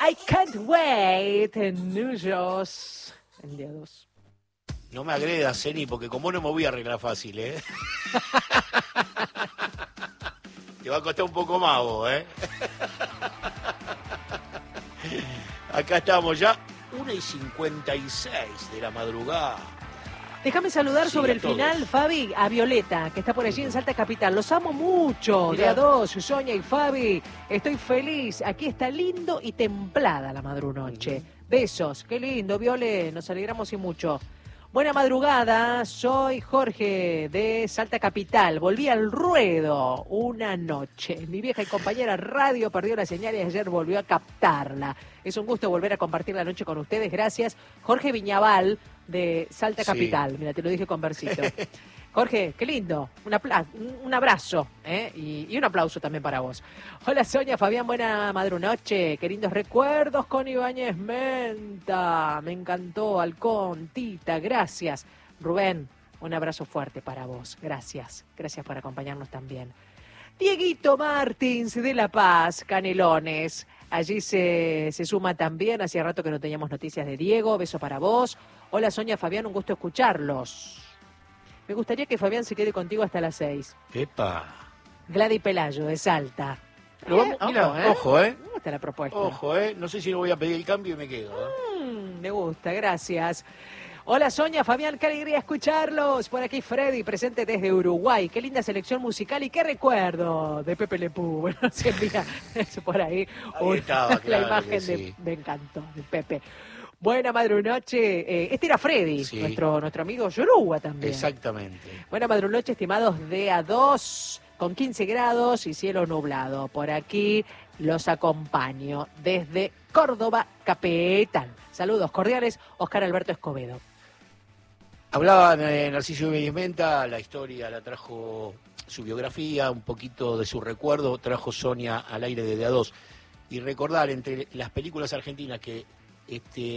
I can't wait en Nuyos. El día 2. No me agredas, Zeni, porque como no me voy a arreglar fácil, ¿eh? Te va a costar un poco más vos, ¿eh? Acá estamos ya, 1:56 de la madrugada. Déjame saludar Sí, sobre a el todos. final, Fabi, a Violeta, que está por allí en Salta Capital. Los amo mucho, Mirá. de a dos, Sonia y Fabi. Estoy feliz. Aquí está lindo y templada la madrunoche. Besos. Qué lindo, Viole. Nos alegramos y mucho. Buena madrugada. Soy Jorge de Salta Capital. Volví al ruedo una noche. Mi vieja y compañera radio perdió la señal y ayer volvió a captarla. Es un gusto volver a compartir la noche con ustedes. Gracias. Jorge Viñaval de Salta Sí. Capital. Mira, te lo dije con versito. Jorge, qué lindo. Un abrazo y un aplauso también para vos. Hola Sonia, Fabián, buena madrunoche. Qué lindos recuerdos con Ibáñez Menta. Me encantó, Halcón, Tita, gracias. Rubén, un abrazo fuerte para vos. Gracias. Gracias por acompañarnos también. Dieguito Martins de La Paz, Canelones. Allí se suma también. Hacía rato que no teníamos noticias de Diego. Beso para vos. Hola Sonia, Fabián, un gusto escucharlos. Me gustaría que Fabián se quede contigo hasta las 6. Epa. Gladys Pelayo, de Salta. Lo vamos, mira, ojo, ¿eh? Me gusta la propuesta. Ojo, ¿eh? No sé si no voy a pedir el cambio y me quedo, ¿eh? Me gusta, gracias. Hola Sonia, Fabián, qué alegría escucharlos. Por aquí Freddy, presente desde Uruguay. Qué linda selección musical y qué recuerdo de Pepe Le Pew. Bueno, se envía eso por ahí. Ahí estaba, claro la imagen que sí. me encantó, de Pepe. Buena madrunoche. Este era Freddy, Sí. nuestro amigo Yoruba también. Exactamente. Buena madrunoche, estimados de A2, con 15 grados y cielo nublado. Por aquí los acompaño desde Córdoba, Capital. Saludos cordiales, Oscar Alberto Escobedo. Hablaba Narciso Ibáñez Menta, la historia la trajo su biografía, un poquito de su recuerdo, trajo Sonia al aire de A2. Y recordar, entre las películas argentinas que